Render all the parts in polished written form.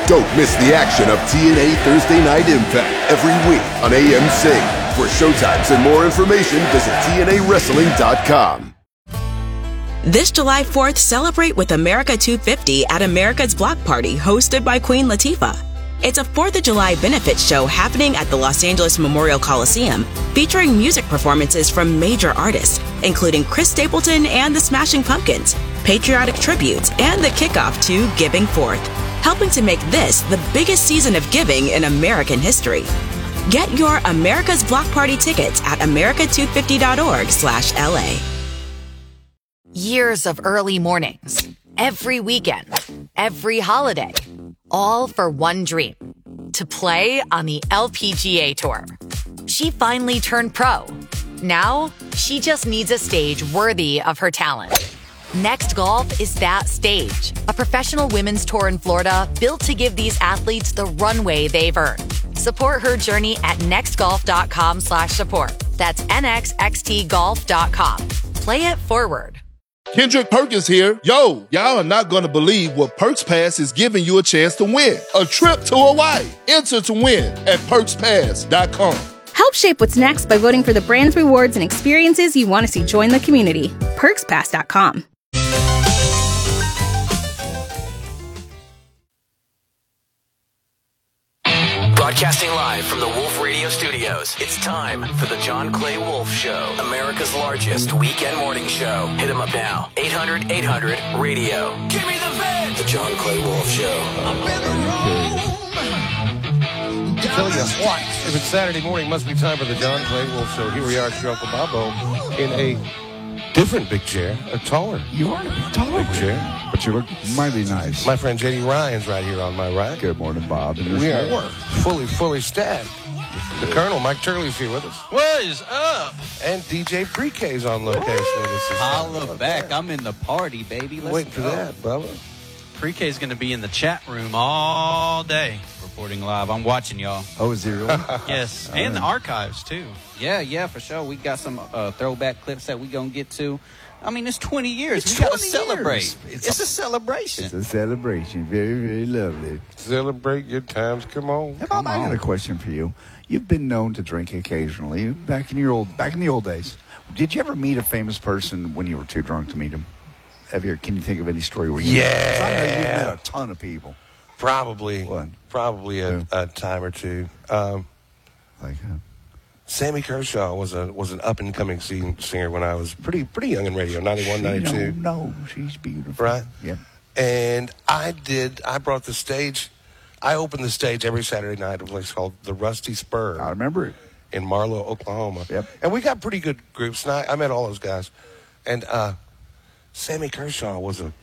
Don't miss the action of TNA Thursday Night Impact every week on AMC. For showtimes and more information, visit TNAWrestling.com. This July 4th, celebrate with America 250 at America's Block Party, hosted by Queen Latifah. It's a 4th of July benefit show happening at the Los Angeles Memorial Coliseum, featuring music performances from major artists, including Chris Stapleton and the Smashing Pumpkins, patriotic tributes, and the kickoff to Giving Forth, helping to make this the biggest season of giving in American history. Get your America's Block Party tickets at america250.org/LA. Years of early mornings, every weekend, every holiday, all for one dream, to play on the LPGA Tour. She finally turned pro. Now, she just needs a stage worthy of her talent. Next Golf is that stage, a professional women's tour in Florida built to give these athletes the runway they've earned. Support her journey at nextgolf.com/support. That's nxxtgolf.com. Play it forward. Kendrick Perkins here. Yo, y'all are not going to believe what Perks Pass is giving you a chance to win. A trip to Hawaii. Enter to win at perkspass.com. Help shape what's next by voting for the brands, rewards, and experiences you want to see join the community. perkspass.com. Broadcasting live from the Wolf Radio Studios, it's time for the John Clay Wolf Show, America's largest weekend morning show. Hit him up now, 800-800-RADIO. Give me the veg! The John Clay Wolf Show. I'm in the room. Tell you what, if it's Saturday morning, must be time for the John Clay Wolf Show. Here we are at your Uncle Bobo in a different big chair, a taller. You are a bit taller. Big chair. But you look mighty nice. My friend J.D. Ryan's right here on my right. Good morning, Bob. And we are fully stacked. The Colonel, Mike Turley's here with us. What is up? And DJ Pre-K's on location. Holla back. I'm in the party, baby. Let's waiting for that, Bubba. Pre-K's going to be in the chat room all day, reporting live. I'm watching y'all. Oh, is he really? Yes, and the archives, too. Yeah, for sure. We got some throwback clips that we going to get to. I mean, it's 20 years. It's we got to 20 celebrate. years. It's a celebration. It's a celebration. Very, very lovely. Celebrate good times. Come on. Hey, Bob, I got a question for you. You've been known to drink occasionally back in the old days. Did you ever meet a famous person when you were too drunk to meet him? Can you think of any story where you? Yeah. I know you've met a ton of people. Probably. What? Probably a time or two. Sammy Kershaw was an up and coming singer when I was pretty young in radio, 91, 92. No, she's beautiful. Right? Yeah. And I brought the stage. I opened the stage every Saturday night at a place called the Rusty Spur. I remember it. In Marlow, Oklahoma. Yep. And we got pretty good groups. And I met all those guys. And Sammy Kershaw was a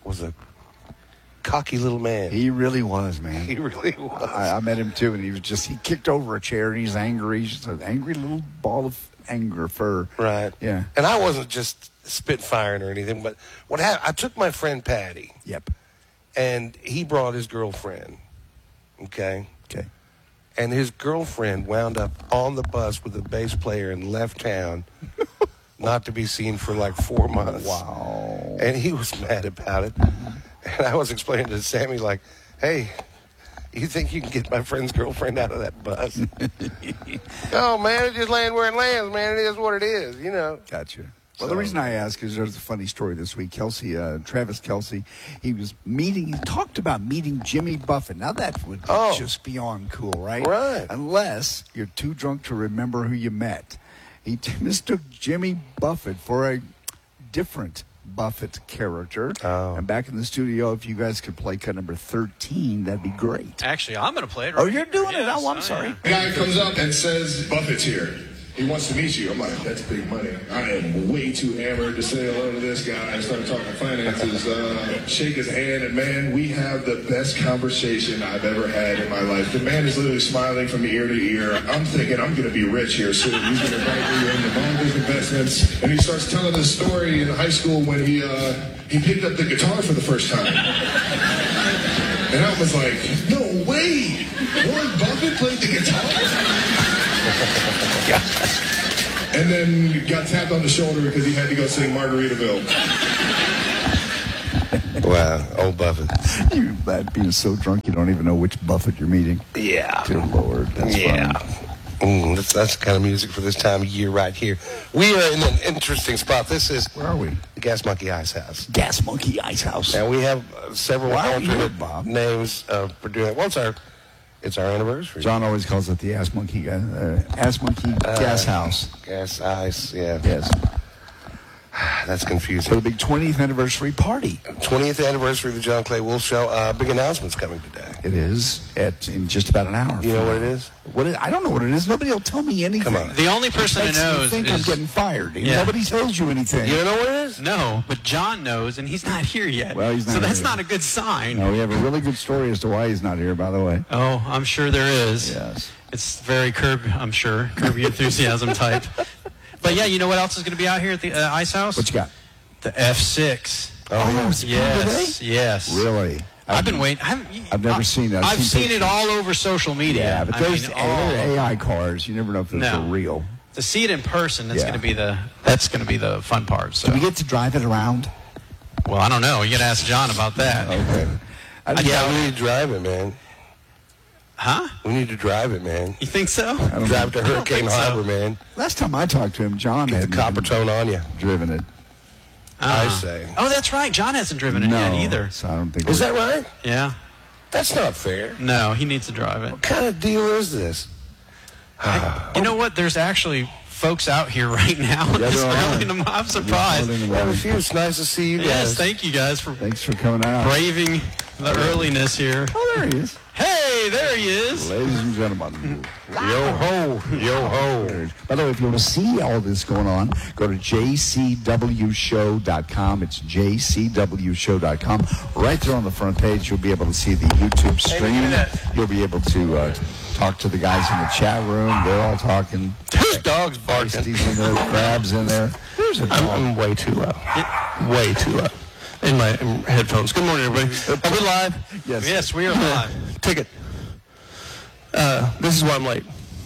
cocky little man. He really was, man. He really was. I met him too, and he kicked over a chair, and he's angry. He's just an angry little ball of anger fur. Right. Yeah. And I wasn't just spitfiring or anything, but what happened, I took my friend Patty. Yep. And he brought his girlfriend. Okay. And his girlfriend wound up on the bus with a bass player and left town, not to be seen for like 4 months. Wow. And he was mad about it. And I was explaining to Sammy, like, hey, you think you can get my friend's girlfriend out of that bus? Oh, man, it just lands where it lands, man. It is what it is, you know. Gotcha. Well, the reason I ask is there's a funny story this week. Travis Kelce, he talked about meeting Jimmy Buffett. Now that would be just beyond cool, right? Right. Unless you're too drunk to remember who you met. He mistook Jimmy Buffett for a different Buffett character. Oh. And back in the studio, if you guys could play cut number 13, that'd be great. Actually, I'm going to play it right. Oh, you're doing it? Oh, I'm sorry. The guy comes up and says, Buffett's here. He wants to meet you. I'm like, that's big money. I am way too hammered to say hello to this guy. I start talking finances, shake his hand, and man, we have the best conversation I've ever had in my life. The man is literally smiling from ear to ear. I'm thinking I'm going to be rich here soon. He's going to invite me into Bondage Investments. And he starts telling this story in high school when he picked up the guitar for the first time. And I was like, no way! Warren Buffett played the guitar? And then got tapped on the shoulder because he had to go sing Margaritaville. Wow, old Buffett. You being so drunk you don't even know which Buffett you're meeting. Yeah. Good Lord, that's funny. That's the kind of music for this time of year right here. We are in an interesting spot. This is... Where are we? The Gas Monkey Ice House. Gas Monkey Ice House. And we have several alternate Bob? names for doing it. Well, it's our anniversary. John always calls it the Ass Monkey Gas House. Gas Ice, yeah. Yes. That's confusing. For the big 20th anniversary party. 20th anniversary of the John Clay Wolf Show. Big announcement's coming today. It is in just about an hour. You know what it is? I don't know what it is. Nobody will tell me anything. Come on. The only person who knows think is... I'm getting fired. Yeah. Nobody tells you anything. You don't know what it is? No, but John knows, and he's not here yet. Well, he's not so that's here. not a good sign. No, we have a really good story as to why he's not here, by the way. Oh, I'm sure there is. Yes. It's very Curb Your Enthusiasm type. But yeah, you know what else is going to be out here at the Ice House? What you got? The F6. Oh, it's today? Yes. Really? I've been waiting. I've never seen that. I've seen it all over social media. Yeah, but they're AI cars. You never know if they're real. To see it in person, that's going to be the fun part. So. Do we get to drive it around? Well, I don't know. You got to ask John about that. Okay. We need to drive it, man. Huh? We need to drive it, man. You think so? Drive to Hurricane Harbor, man. Last time I talked to him, John had the copper tone on you. Driven it. I say. Oh, that's right. John hasn't driven it yet either. So I don't think. Is that right? Yeah. That's not fair. No, he needs to drive it. What kind of deal is this? You know what? There's actually folks out here right now. I'm surprised. It's nice to see you guys. Yes, thank you guys Thanks for coming out. Braving the earliness here. Oh, there he is. Hey, there he is. Ladies and gentlemen. Yo-ho. Yo-ho. By the way, if you want to see all this going on, go to jcwshow.com. It's jcwshow.com. Right there on the front page, you'll be able to see the YouTube stream. You'll be able to talk to the guys in the chat room. They're all talking. Whose dog's barking? He's in there, Crab's in there. There's a dog. I'm way too low. Way too low. In my headphones. Good morning, everybody. Are we live? Yes, we are live. Ticket. This is why I'm late.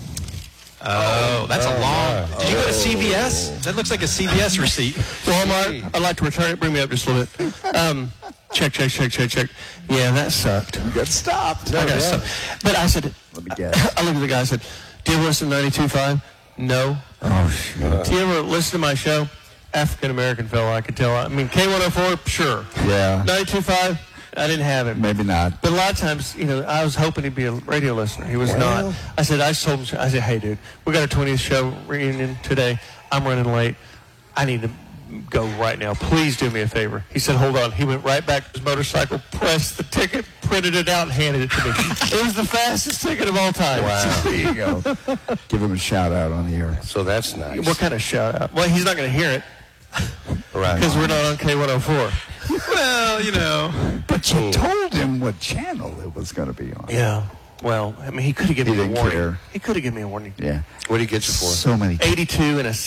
Oh, that's a long... Did you go to CVS? That looks like a CVS receipt. Walmart, I'd like to return it. Bring me up just a little bit. Check. Yeah, that sucked. You got stopped. I got stopped. But I said... Let me guess. I looked at the guy and said, do you ever listen to 92.5? No. Oh, shit. Do you ever listen to my show? African-American fellow, I could tell. I mean, K104, sure. Yeah. 92.5, I didn't have him. Maybe not. But a lot of times, I was hoping he'd be a radio listener. He was not. I told him, hey, dude, we got our 20th show reunion today. I'm running late. I need to go right now. Please do me a favor. He said, hold on. He went right back to his motorcycle, pressed the ticket, printed it out, and handed it to me. It was the fastest ticket of all time. Wow. There you go. Give him a shout out on the air. So that's nice. What kind of shout out? Well, he's not going to hear it. Right. Because we're not on K104. Well, But you told him what channel it was going to be on. Yeah. Well, I mean, he could have given me a warning. Care. He could have given me a warning. Yeah. What did he get you for? So many. 82 and a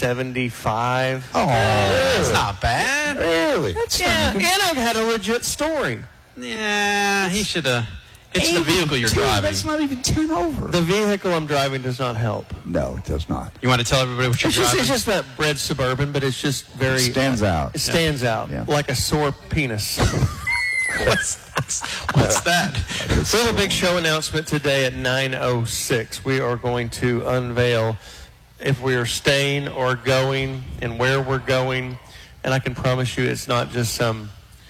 75. Oh, that's not bad. Really? And I've had a legit story. Yeah, he should have. It's the vehicle you're driving. That's not even 10 over. The vehicle I'm driving does not help. No, it does not. You want to tell everybody what you're driving? It's just that red Suburban, but it's just very... It stands out. It stands out. Yeah. Like a sore penis. What's that? We have a big show announcement today at 9:06. We are going to unveil if we are staying or going and where we're going. And I can promise you it's not just some...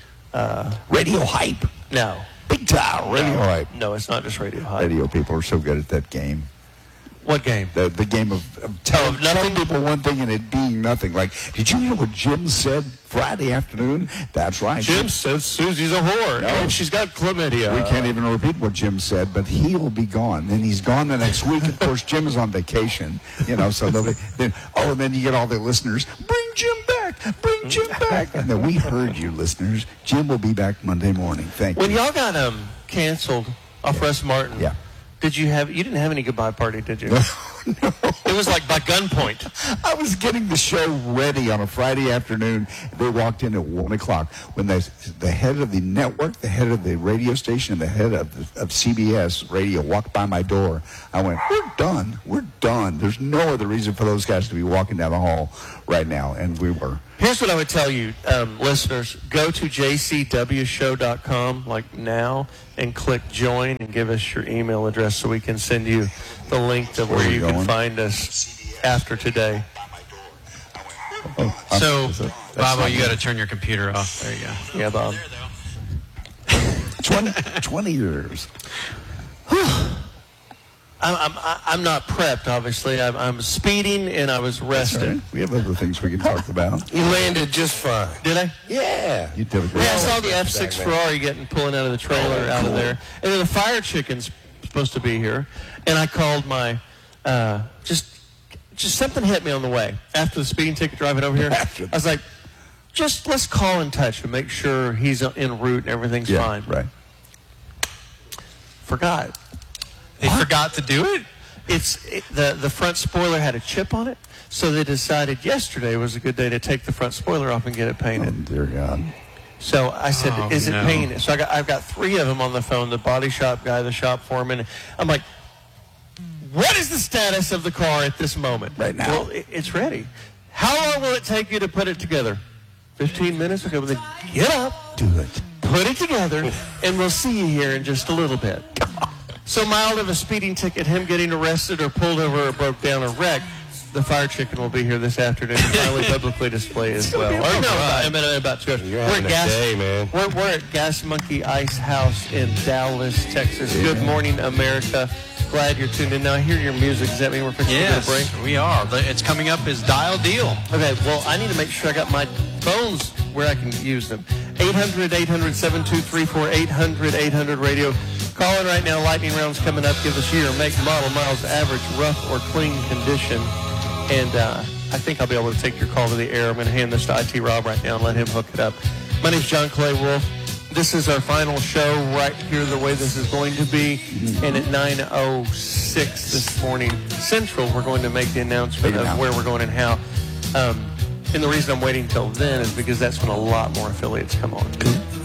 radio hype. No. Big time radio hype. No, it's not just radio hype. Radio people are so good at that game. What game? The game of telling people one thing and it being nothing. Like, did you hear what Jim said Friday afternoon? That's right. Jim says Susie's a whore. No. And she's got chlamydia. We can't even repeat what Jim said, but he'll be gone. Then he's gone the next week. Of course, Jim is on vacation. So and then you get all the listeners, bring Jim back, bring Jim back. And then we heard you, listeners. Jim will be back Monday morning. Thank you. When y'all got canceled off Russ Martin, yeah. You didn't have any goodbye party, did you? No. It was like by gunpoint. I was getting the show ready on a Friday afternoon. They walked in at 1 o'clock when the head of the network, the head of the radio station, and the head of CBS radio walked by my door. I went, we're done. We're done. There's no other reason for those guys to be walking down the hall right now, and we were. Here's what I would tell you, listeners. Go to jcwshow.com like now and click join and give us your email address so we can send you the link to where you can find us after today. So, Bobo, you got to turn your computer off. There you go. Yeah, Bob. 20 years. I'm not prepped, obviously. I'm speeding, and I was rested. Right. We have other things we can talk about. You landed just fine. Did I? Yeah. You did a great I saw the F6 Ferrari pulling out of the trailer out of there. And then the fire chicken's supposed to be here. And I called my, just something hit me on the way. After the speeding ticket driving over here, I was like, just let's call and touch and make sure he's en route and everything's fine. Right. Forgot. They forgot to do it? The front spoiler had a chip on it, so they decided yesterday was a good day to take the front spoiler off and get it painted. Oh, dear God. So I said, is it painted? So I've got 3 of them on the phone, the body shop guy, the shop foreman. I'm like, what is the status of the car at this moment? Right now. Well, it's ready. How long will it take you to put it together? 15 minutes? Okay, well then get up. Do it. Put it together, and we'll see you here in just a little bit. So mild of a speeding ticket, him getting arrested or pulled over or broke down or wrecked, the fire chicken will be here this afternoon to finally publicly display as well. About 2 hours. We're at Gas Monkey Ice House in Dallas, Texas. Yeah. Good morning, America. Glad you're tuned in. Now I hear your music. Does that mean we're fixing to get a break? We are. It's coming up as Dial Deal. Okay, well, I need to make sure I got my phones where I can use them. 800-800-7234, 800-800-RADIO. Call in right now. Lightning round's coming up. Give us year, make, model, miles, average, rough, or clean condition. And I think I'll be able to take your call to the air. I'm going to hand this to IT Rob right now and let him hook it up. My name's John Clay Wolf. This is our final show right here the way this is going to be. And at 9:06 this morning Central, we're going to make the announcement of where we're going and how. And the reason I'm waiting till then is because that's when a lot more affiliates come on.